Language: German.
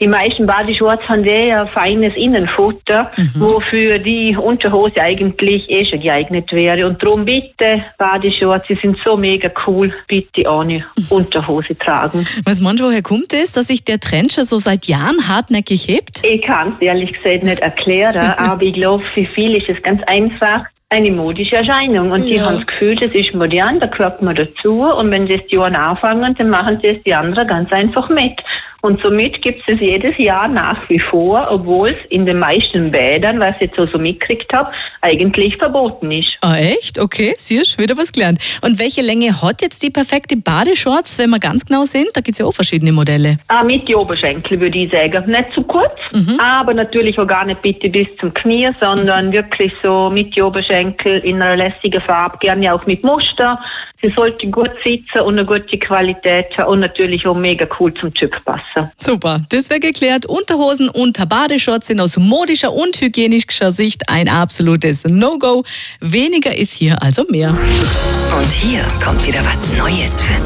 Die meisten Badeshorts haben sehr feines Innenfutter, wofür die Unterhose eigentlich schon geeignet wäre. Und darum bitte, Badeshorts, sie sind so mega cool, bitte ohne Unterhose tragen. Was meinst du, woher kommt es, dass sich der Trend schon so seit Jahren hartnäckig hebt? Ich kann es ehrlich gesagt nicht erklären, aber ich glaube, für viele ist es ganz einfach eine modische Erscheinung. Und die haben das Gefühl, das ist modern, da gehört man dazu. Und wenn das die einen anfangen, dann machen das die anderen ganz einfach mit. Und somit gibt es jedes Jahr nach wie vor, obwohl es in den meisten Bädern, was ich jetzt so mitgekriegt habe, eigentlich verboten ist. Ah, echt? Okay, siehst du, wieder was gelernt. Und welche Länge hat jetzt die perfekte Badeshorts, wenn wir ganz genau sind? Da gibt es ja auch verschiedene Modelle. Mit die Oberschenkel würde ich sagen. Nicht zu kurz, aber natürlich auch gar nicht bitte bis zum Knie, sondern wirklich so mit die Oberschenkel in einer lässigen Farbe, gerne auch mit Muster. Sie sollte gut sitzen und eine gute Qualität haben und natürlich auch mega cool zum Typ passen. Super, das wäre geklärt. Unterhosen unter Badeshorts sind aus modischer und hygienischer Sicht ein absolutes No-Go. Weniger ist hier also mehr. Und hier kommt wieder was Neues für